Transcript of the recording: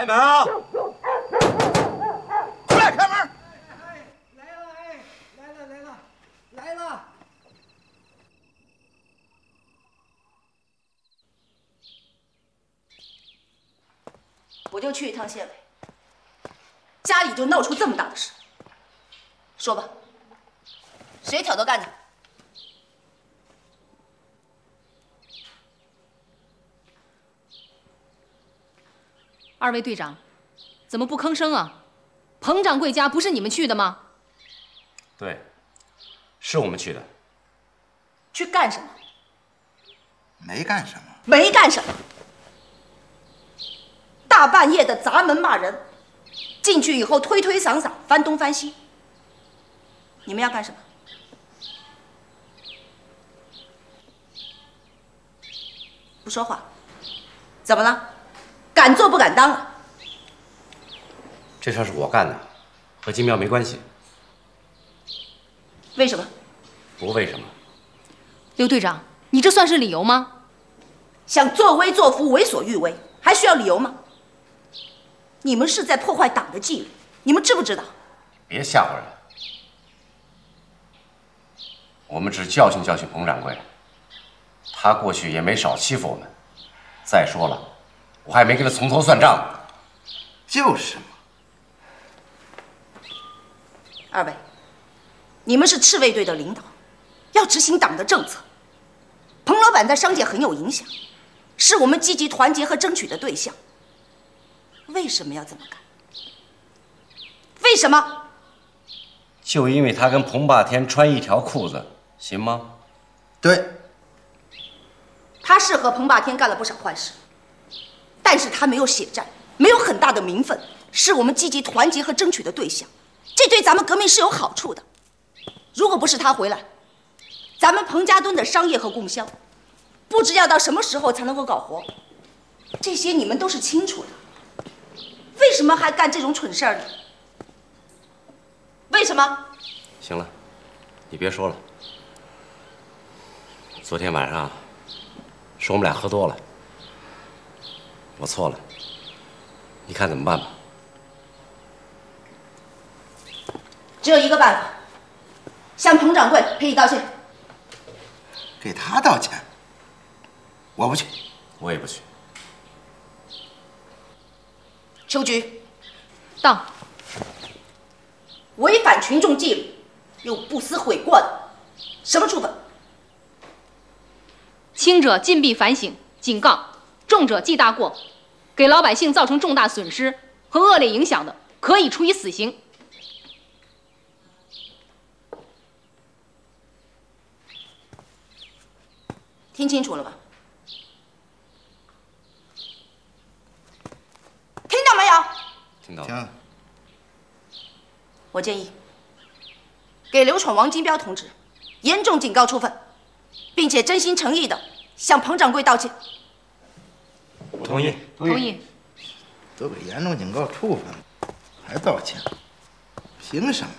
开门啊！出来开门！ 哎，来了，哎，来了！ 我就去一趟县委，家里就闹出这么大的事。说吧，谁挑头干的？ 二位队长，怎么不吭声啊？彭掌柜家不是你们去的吗？ 对，是我们去的。 去干什么？ 没干什么。 没干什么。大半夜的砸门骂人，进去以后推推搡搡，翻东翻西。你们要干什么？不说话，怎么了？敢做不敢当啊？ 这事儿是我干的，和金彪没关系。 为什么？ 不为什么。 刘队长，你这算是理由吗？ 想作威作福、为所欲为，还需要理由吗？你们是在破坏党的纪律，你们知不知道？ 别吓唬人。我们只教训教训彭掌柜，他过去也没少欺负我们。再说了，我还没跟他从头算账呢。 就是嘛。 二位，你们是赤卫队的领导，要执行党的政策。彭老板在商界很有影响，是我们积极团结和争取的对象。为什么要这么干？为什么？ 就因为他跟彭霸天穿一条裤子，行吗？ 对。 他是和彭霸天干了不少坏事，但是他没有血债，没有很大的名分，是我们积极团结和争取的对象，这对咱们革命是有好处的。如果不是他回来，咱们彭家墩的商业和供销，不知要到什么时候才能够搞活。这些你们都是清楚的，为什么还干这种蠢事儿呢？为什么？ 行了，你别说了。昨天晚上是我们俩喝多了，我错了，你看怎么办吧？ 只有一个办法，向彭掌柜赔礼道歉。 给他道歉？我不去。 我也不去。 秋菊， 到。 违反群众纪律又不思悔过的，什么处分？ 轻者禁闭反省、警告，重者记大过，给老百姓造成重大损失和恶劣影响的，可以处以死刑。 听清楚了吧？听到没有？ 听到了。 行。 我建议给刘闯、王金彪同志严重警告处分，并且真心诚意的向彭掌柜道歉。 我同意。 同意。 都给严重警告处分了，还道歉，凭什么？